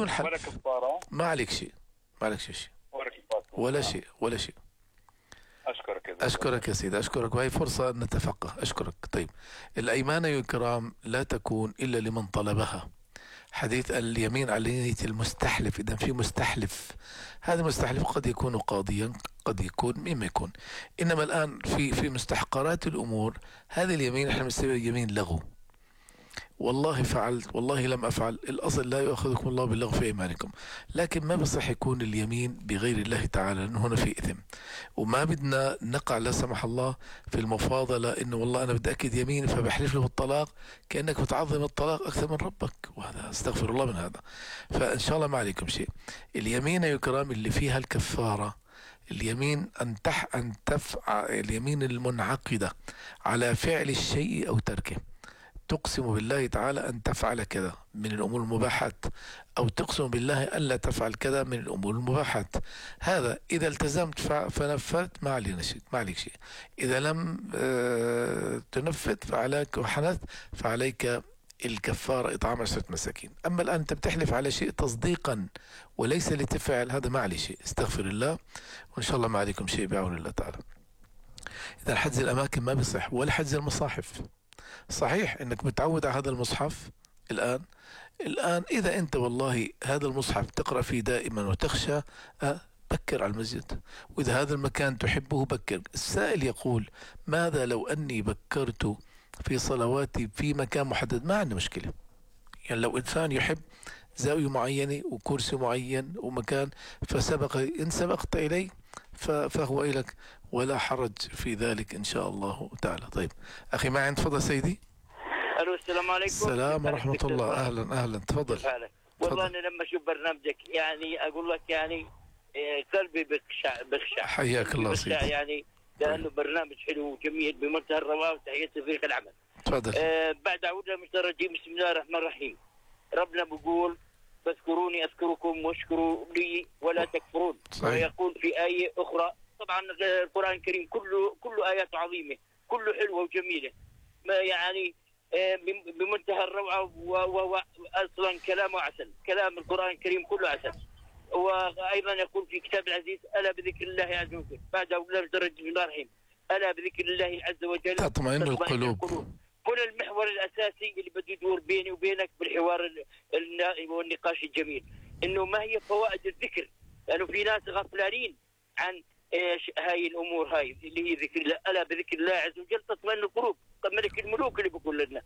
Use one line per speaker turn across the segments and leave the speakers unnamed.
بدون
ولا
حلف.
كفارة؟
ما عليك شيء، ما عليك شيء،
ولا كفارة
ولا شيء، ولا شيء. أشكرك يا سيدي، أشكرك، وهي فرصة أن نتفقه. أشكرك. طيب، الأيمان يا الكرام لا تكون إلا لمن طلبها. حديث اليمين على نية المستحلف، إذا في مستحلف، هذا المستحلف قد يكون قاضيا، قد يكون مما يكون. إنما الآن في مستحقرات الأمور هذه اليمين احنا بنسميها يمين لغو. والله فعلت، والله لم أفعل. الأصل لا يؤاخذكم الله باللغو في أيمانكم، لكن ما بصح يكون اليمين بغير الله تعالى، لأنه هنا في إثم. وما بدنا نقع لا سمح الله في المفاضلة، إنه والله أنا بدي أكد يمين فبحلف له بالطلاق، كأنك بتعظم الطلاق أكثر من ربك، وهذا استغفر الله من هذا. فإن شاء الله ما عليكم شيء. اليمين يا كرام اللي فيها الكفارة، اليمين أن تفعل، اليمين المنعقدة على فعل الشيء أو تركه. تقسم بالله تعالى أن تفعل كذا من الأمور المباحات، أو تقسم بالله ألا تفعل كذا من الأمور المباحات. هذا إذا التزمت فنفذت ما علينا شيء، ما عليك شيء. إذا لم تنفذ فعليك وحنث فعليك الكفارة إطعام 10 مساكين. أما الآن أنت بتحلف على شيء تصديقا وليس لتفعل، هذا ما عليه شيء، استغفر الله، وإن شاء الله ما عليكم شيء بعون الله تعالى. إذا حجز الأماكن ما بيصح، ولا حجز المصاحف. صحيح انك متعود على هذا المصحف الان اذا انت والله هذا المصحف تقرأ فيه دائما وتخشى، بكر على المسجد. واذا هذا المكان تحبه بكر. السائل يقول ماذا لو اني بكرت في صلواتي في مكان محدد؟ ما عندي مشكلة. يعني لو انسان يحب زاوية معينة وكرسي معين ومكان إن سبقت إليه فهو إليك، ولا حرج في ذلك إن شاء الله تعالى. طيب أخي معي، تفضل سيدي.
ألو، السلام عليكم.
السلام ورحمة الله. أهلا تفضل.
والله أنا لما أشوف برنامجك يعني أقول لك يعني قلبي بخشع.
حياك الله سيدي.
يعني لأنه برنامج حلو وجميل بمنتهى الروعة، وتحية فريق العمل.
تفضل.
بعد أعود للمشتركين، بسم الله الرحمن الرحيم. ربنا بيقول فاذكروني أذكركم واشكروا لي ولا تكفرون. ويقول في آية أخرى، طبعا القرآن الكريم كله آيات عظيمة، كله حلوة وجميلة، ما يعني بمنتهى الروعة، وهو أصلا كلامه عسل. كلام القرآن الكريم كله عسل. وأيضا يقول في كتاب العزيز ألا بذكر الله عز وجل، بعد أولى درجة بسم الله الرحيم، ألا بذكر الله عز وجل
تطمئن القلوب.
هنا المحور الأساسي اللي بده يدور بيني وبينك بالحوار والنقاش الجميل، إنه ما هي فوائد الذكر، لأنه في ناس غفلانين عن إيش هاي الأمور، هاي اللي هي ذكر الله. ألا بذكر الله عز وجل تطمئن القلوب، ملك الملوك اللي بيقول لنا.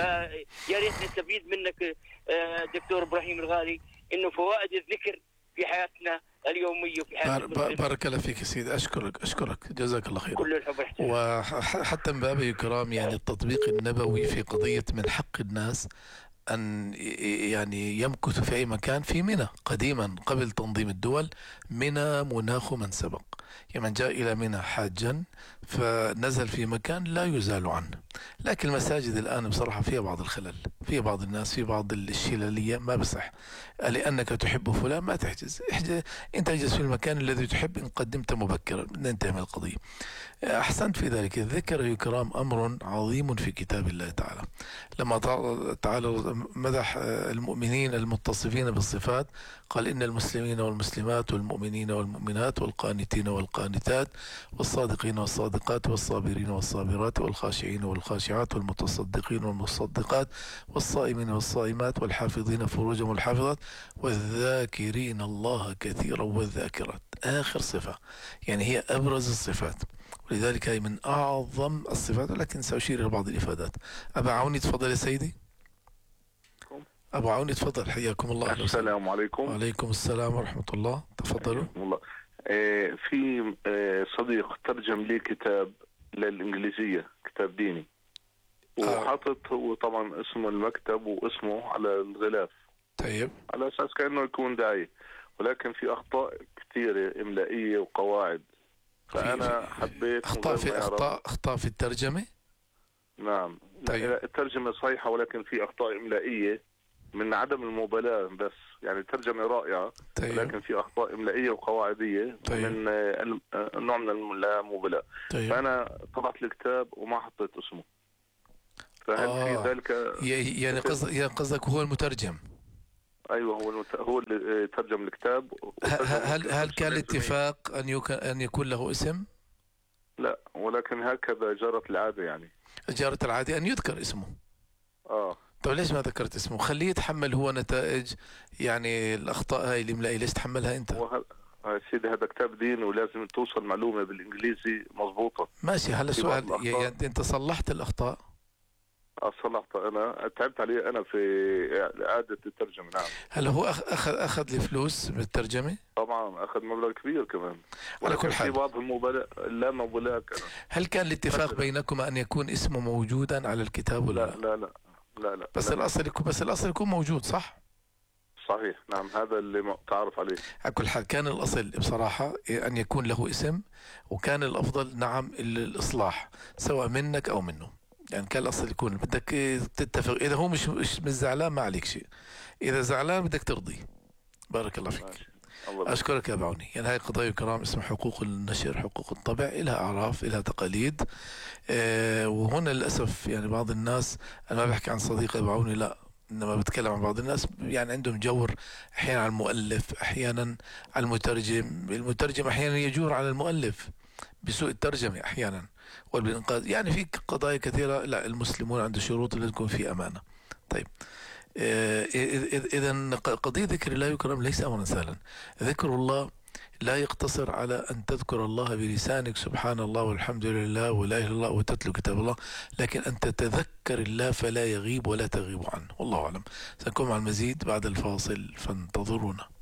يا ريت نستفيد منك دكتور إبراهيم الغالي، إنه فوائد الذكر في حياتنا اليومية وفي حياتنا.
بارك الله فيك يا سيدي، أشكرك جزاك الله خير.
كل الحب والاحترام.
وحتى من باب الكرام يعني التطبيق النبوي في قضية من حق الناس أن يعني يمكث في أي مكان. في منى قديما قبل تنظيم الدول، منى مناخ من سبق، يعني من جاء إلى منى حاجا فنزل في مكان لا يزال عنه. لكن المساجد الآن بصراحة فيها بعض الخلل، فيها بعض الناس، في بعض الشلالية، ما بصح. لأنك تحب فلان ما تحجز، أنت احجز في المكان الذي تحب إن قدمت مبكرا، ننتهي من القضية. أحسنت في ذلك. الذكر يا كرام أمر عظيم في كتاب الله تعالى. لما تعالى مدح المؤمنين المتصفين بالصفات، قال إن المسلمين والمسلمات والمؤمنين والمؤمنات والقانتين والقانتات والصادقين والصادقات والصابرين والصابرات والخاشعين والخاشعات والمتصدقين والمصدقات والصائمين والصائمات والحافظين فروجهم والحافظات والذاكرين الله كثيرا والذاكرات. آخر صفة يعني هي أبرز الصفات، ولذلك هي من أعظم الصفات، ولكن سأشير إلى بعض الإفادات. أبا عوني تفضل يا سيدي. أبو عوني تفضل، حياكم الله.
السلام عليكم.
وعليكم السلام ورحمة الله، تفضلوا.
الله. في صديق ترجم لي كتاب للإنجليزية، كتاب ديني، وحاطط هو طبعا اسمه المكتب واسمه على الغلاف،
طيب،
على أساس كأنه يكون داعي، ولكن في أخطاء كثيرة إملائية وقواعد، فأنا حبيت
أخطاء في الترجمة.
نعم.
طيب.
الترجمة صحيحة ولكن في أخطاء إملائية من عدم المبالاة، بس يعني الترجمة رائعة.
طيب.
لكن في أخطاء إملائية وقواعدية.
طيب.
من نوع من اللامبالاة.
طيب.
فأنا طبعت الكتاب وما حطيت اسمه، فهل في ذلك
يعني قصدك هو المترجم؟
ايوه، هو اللي ترجم الكتاب.
هل كان الاتفاق أن يكون له اسم؟
لا، ولكن هكذا جرت العادة يعني.
جرت العادة أن يذكر اسمه. طيب ليش ما ذكرت اسمه؟ خليه يتحمل هو نتائج يعني الأخطاء هاي اللي ليش تحملها أنت؟
سيدي هذا كتاب دين ولازم توصل معلومة بالإنجليزي مضبوطة.
ماشي. هلا سؤال، يعني أنت صلحت الأخطاء؟
صلحت. أنا تعبت عليه أنا في إعادة الترجمة. نعم.
هل هو أخذ الفلوس بالترجمة؟
طبعا أخذ مبلغ كبير كمان.
على كل حال
في بعض المبالغ، لا مبالغ.
هل كان الاتفاق بينكما أن يكون اسمه موجودا على الكتاب ولا لا؟
لا لا لا لا.
بس الأصل يكون موجود، صح؟
صحيح. نعم، هذا اللي تعرف عليه.
على كل حال كان الأصل بصراحة أن يكون له اسم، وكان الأفضل نعم الإصلاح سواء منك أو منه. يعني كان الأصل يكون بدك تتفق. إذا هو مش زعلان ما عليك شيء، إذا زعلان بدك ترضي. بارك الله فيك. أشكرك يا أبو عوني. يعني هاي قضايا كرام اسمها حقوق النشر، حقوق الطبع، إلها أعراف، إلها تقاليد. وهنا للأسف يعني بعض الناس، أنا ما بحكي عن صديقي أبو عوني لا، إنما بتكلم عن بعض الناس يعني عندهم جور أحيانا على المؤلف، أحيانا على المترجم أحيانا يجور على المؤلف بسوء الترجمة أحيانا والبالإنقاذ. يعني في قضايا كثيرة. لا، المسلمون عنده شروط اللي تكون فيه أمانة. طيب إذا قضية ذكر الله يكرم ليس أمرا سهلا. ذكر الله لا يقتصر على أن تذكر الله بلسانك سبحان الله والحمد لله ولا إله إلا الله وتتلو كتاب الله، لكن أن تتذكر الله فلا يغيب ولا تغيب عنه. والله أعلم. سنكون مع المزيد بعد الفاصل، فانتظرونا.